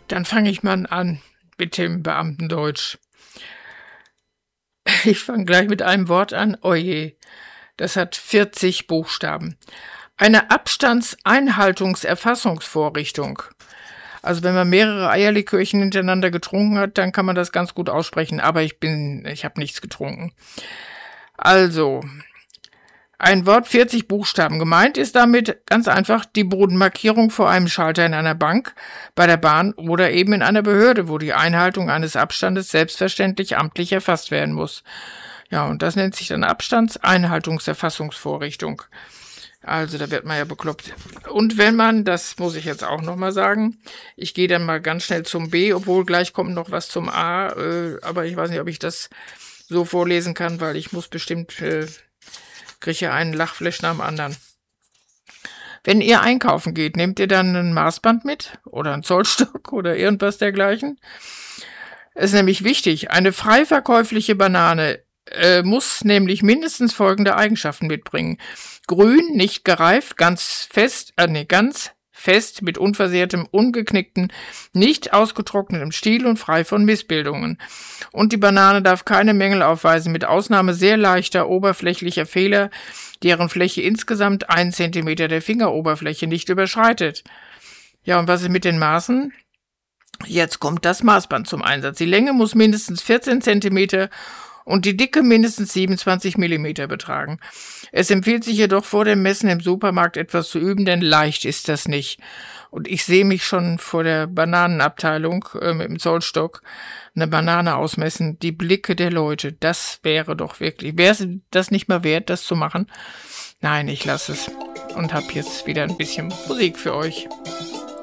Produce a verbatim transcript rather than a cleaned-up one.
Dann fange ich mal an mit dem Beamtendeutsch. Ich fange gleich mit einem Wort an. Oje, das hat vierzig Buchstaben. Eine Abstandseinhaltungserfassungsvorrichtung. Also wenn man mehrere Eierlikörchen hintereinander getrunken hat, dann kann man das ganz gut aussprechen. Aber ich bin, ich habe nichts getrunken. Also, ein Wort, vierzig Buchstaben. Gemeint ist damit ganz einfach die Bodenmarkierung vor einem Schalter in einer Bank, bei der Bahn oder eben in einer Behörde, wo die Einhaltung eines Abstandes selbstverständlich amtlich erfasst werden muss. Ja, und das nennt sich dann Abstandseinhaltungserfassungsvorrichtung. Also, da wird man ja bekloppt. Und wenn man, das muss ich jetzt auch nochmal sagen, ich gehe dann mal ganz schnell zum B, obwohl gleich kommt noch was zum A, äh, aber ich weiß nicht, ob ich das so vorlesen kann, weil ich muss bestimmt, äh, kriege ja einen Lachflash nach dem anderen. Wenn ihr einkaufen geht, nehmt ihr dann ein Maßband mit oder einen Zollstock oder irgendwas dergleichen? Es ist nämlich wichtig, eine frei verkäufliche Banane äh, muss nämlich mindestens folgende Eigenschaften mitbringen. Grün, nicht gereift, ganz fest, äh, nee, ganz fest, mit unversehrtem, ungeknickten, nicht ausgetrocknetem Stiel und frei von Missbildungen. Und die Banane darf keine Mängel aufweisen, mit Ausnahme sehr leichter oberflächlicher Fehler, deren Fläche insgesamt einen Zentimeter der Fingeroberfläche nicht überschreitet. Ja, und was ist mit den Maßen? Jetzt kommt das Maßband zum Einsatz. Die Länge muss mindestens vierzehn Zentimeter und die Dicke mindestens siebenundzwanzig Millimeter betragen. Es empfiehlt sich jedoch vor dem Messen im Supermarkt etwas zu üben, denn leicht ist das nicht. Und ich sehe mich schon vor der Bananenabteilung äh, mit dem Zollstock eine Banane ausmessen. Die Blicke der Leute, das wäre doch wirklich, wäre es das nicht mal wert, das zu machen? Nein, ich lasse es und habe jetzt wieder ein bisschen Musik für euch.